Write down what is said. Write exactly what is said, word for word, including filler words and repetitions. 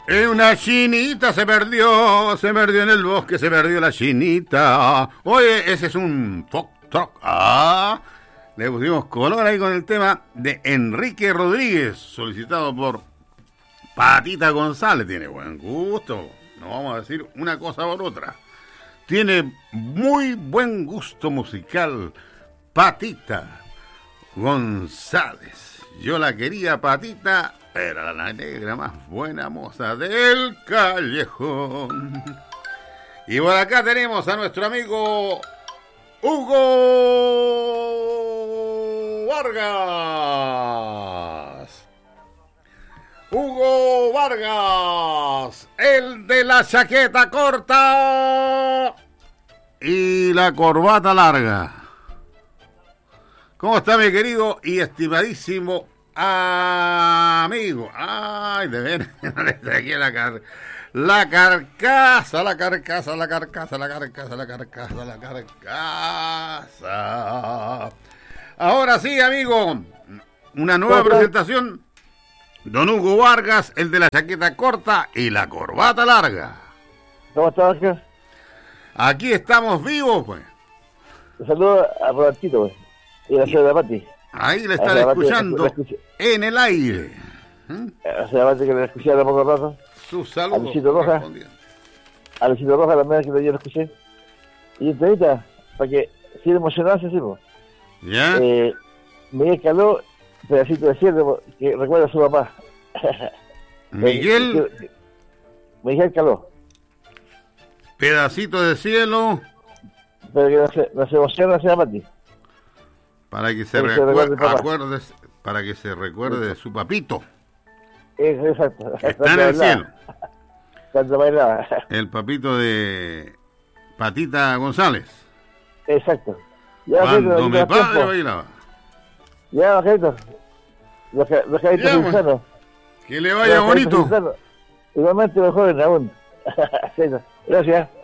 Eh, una chinita se perdió, se perdió en el bosque, se perdió la chinita. Oye, ese es un folk truck. Ah, le pusimos color ahí con el tema de Enrique Rodríguez, solicitado por Patita González. Tiene buen gusto, no vamos a decir una cosa por otra. Tiene muy buen gusto musical, Patita González. Yo la quería, Patita, era la negra más buena moza del callejón. Y por acá tenemos a nuestro amigo Hugo Vargas. Hugo Vargas, el de la chaqueta corta y la corbata larga. ¿Cómo está, mi querido y estimadísimo amigo? Ay, de ver, le traje la, car la carcasa, la carcasa, la carcasa, la carcasa, la carcasa, la carcasa. Ahora sí, amigo, una nueva presentación. Don Hugo Vargas, el de la chaqueta corta y la corbata larga. ¿Cómo está, Oscar? Aquí estamos vivos, pues. Un saludo a Robertito, pues. Y a la señora Pati. Ahí le están escuchando en el aire. ¿Mm? A la señora Pati que le escuché hace poco rato. Sus saludos. A Luisito Roja. A Luisito Roja también, que yo lo escuché. Y entrevista, para que si emocionarse, sí, pues. ¿Ya? Eh, Miguel Caló, pedacito de cielo, que recuerda a su papá. Miguel. Eh, Miguel Caló. Pedacito de cielo. Pero que no se, no se emociona, se llama a ti. Para que se, recuerde, acuerde, para que se recuerde de su papito. Es, exacto. Está en el cielo. Cuando bailaba. El papito de Patita González. Exacto. Ya, Cuando gente, mi padre tiempo. bailaba. Ya, gente. Los que los que ya, bueno. Que le vaya bonito. Igualmente los jóvenes aún. Gracias.